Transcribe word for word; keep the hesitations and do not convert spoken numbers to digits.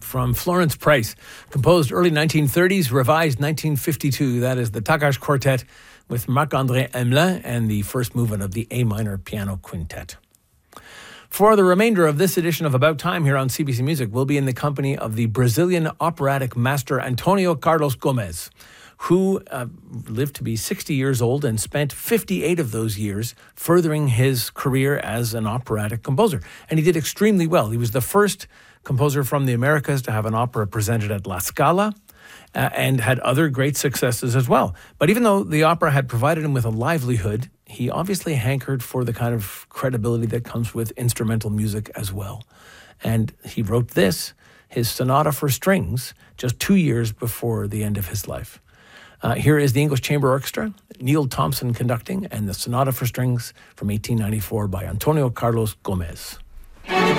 from Florence Price, composed early nineteen thirties, revised nineteen fifty-two. That is the Takash Quartet with Marc-André Hamelin and the first movement of the A minor piano quintet. For the remainder of this edition of About Time here on C B C Music, we'll be in the company of the Brazilian operatic master Antonio Carlos Gomes, who uh, lived to be sixty years old and spent fifty-eight of those years furthering his career as an operatic composer. And he did extremely well. He was the first composer from the Americas to have an opera presented at La Scala, uh, and had other great successes as well. But even though the opera had provided him with a livelihood, he obviously hankered for the kind of credibility that comes with instrumental music as well. And he wrote this, his Sonata for Strings, just two years before the end of his life. Uh, here is the English Chamber Orchestra, Neil Thompson conducting, and the Sonata for Strings from eighteen ninety-four by Antonio Carlos Gomes.